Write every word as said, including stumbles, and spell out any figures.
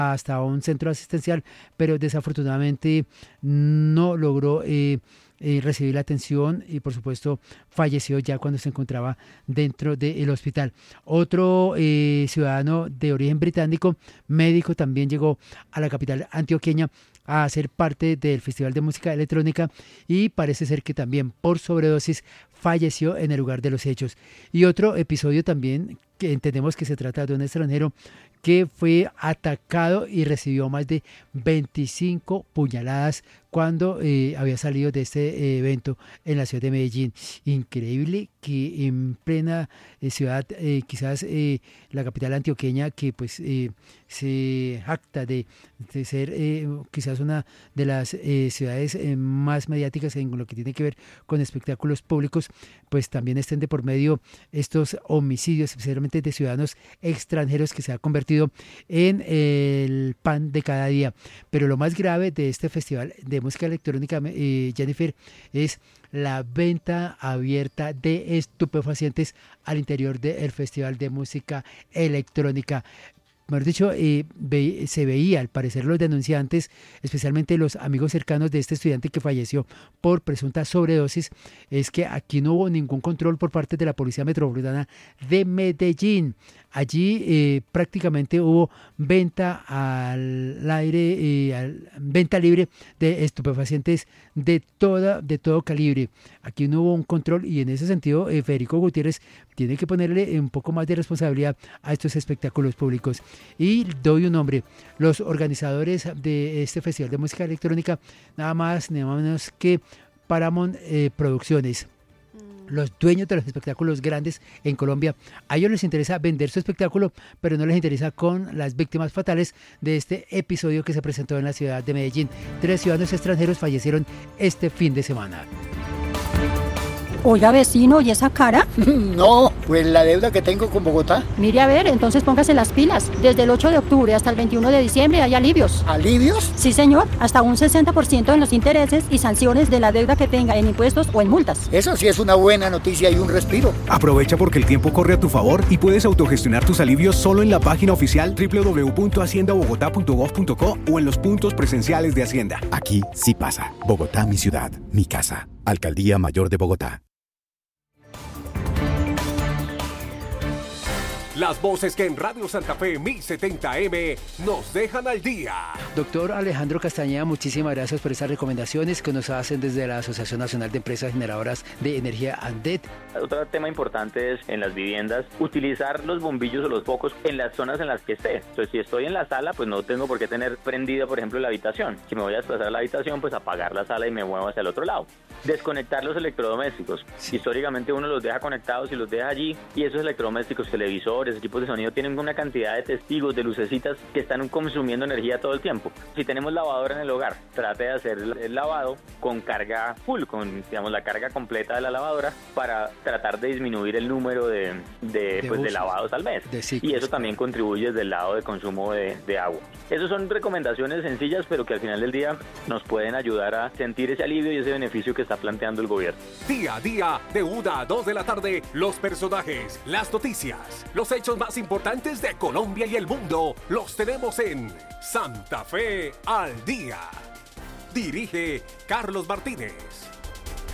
hasta un centro asistencial, pero desafortunadamente no logró eh, eh, recibir la atención y por supuesto falleció ya cuando se encontraba dentro del hospital. Otro eh, ciudadano de origen británico, médico, también llegó a la capital antioqueña a ser parte del Festival de Música Electrónica y parece ser que también por sobredosis falleció en el lugar de los hechos. Y otro episodio también que entendemos que se trata de un extranjero que fue atacado y recibió más de veinticinco puñaladas cuando eh, había salido de este eh, evento en la ciudad de Medellín. Increíble que en plena eh, ciudad, eh, quizás eh, la capital antioqueña, que pues eh, se jacta de, de ser eh, quizás una de las eh, ciudades eh, más mediáticas en lo que tiene que ver con espectáculos públicos, pues también estén de por medio estos homicidios, especialmente de ciudadanos extranjeros, que se ha convertido en el pan de cada día. Pero lo más grave de este festival de música electrónica, eh, Jennifer, es la venta abierta de estupefacientes al interior del Festival de Música Electrónica. Mejor dicho, eh, ve, se veía al parecer los denunciantes, especialmente los amigos cercanos de este estudiante que falleció por presunta sobredosis, es que aquí no hubo ningún control por parte de la Policía Metropolitana de Medellín. Allí eh, prácticamente hubo venta al aire, eh, al, venta libre de estupefacientes de toda, de todo calibre. Aquí no hubo un control y en ese sentido eh, Federico Gutiérrez tiene que ponerle un poco más de responsabilidad a estos espectáculos públicos. Y doy un nombre: los organizadores de este Festival de Música Electrónica, nada más ni menos que Paramount eh, Producciones. Los dueños de los espectáculos grandes en Colombia, a ellos les interesa vender su espectáculo, pero no les interesa con las víctimas fatales de este episodio que se presentó en la ciudad de Medellín. Tres ciudadanos extranjeros fallecieron este fin de semana. Oiga, vecino, ¿y esa cara? No, pues la deuda que tengo con Bogotá. Mire a ver, entonces póngase las pilas. Desde el ocho de octubre hasta el veintiuno de diciembre hay alivios. ¿Alivios? Sí, señor. Hasta un sesenta por ciento en los intereses y sanciones de la deuda que tenga en impuestos o en multas. Eso sí es una buena noticia y un respiro. Aprovecha porque el tiempo corre a tu favor y puedes autogestionar tus alivios solo en la página oficial doble u doble u doble u punto hacienda bogotá punto gov punto co o en los puntos presenciales de Hacienda. Aquí sí pasa. Bogotá, mi ciudad, mi casa. Alcaldía Mayor de Bogotá. Las voces que en Radio Santa Fe mil setenta eme nos dejan al día. Doctor Alejandro Castañeda, muchísimas gracias por estas recomendaciones que nos hacen desde la Asociación Nacional de Empresas Generadoras de Energía ANDET. Otro tema importante es en las viviendas utilizar los bombillos o los focos en las zonas en las que esté. Entonces, si estoy en la sala, pues no tengo por qué tener prendida, por ejemplo, la habitación. Si me voy a desplazar a la habitación, pues apagar la sala y me muevo hacia el otro lado. Desconectar los electrodomésticos. Sí. Históricamente uno los deja conectados y los deja allí, y esos electrodomésticos, televisores, equipos de sonido, tienen una cantidad de testigos, de lucecitas que están consumiendo energía todo el tiempo. Si tenemos lavadora en el hogar, trate de hacer el lavado con carga full, con, digamos, la carga completa de la lavadora, para tratar de disminuir el número de, de, de, pues, de lavados al mes. Y eso también contribuye desde el lado de consumo de, de agua. Esas son recomendaciones sencillas, pero que al final del día nos pueden ayudar a sentir ese alivio y ese beneficio que está planteando el gobierno. Día a día, de una a dos de la tarde, los personajes, las noticias, los hechos más importantes de Colombia y el mundo, los tenemos en Santa Fe al Día. Dirige Carlos Martínez.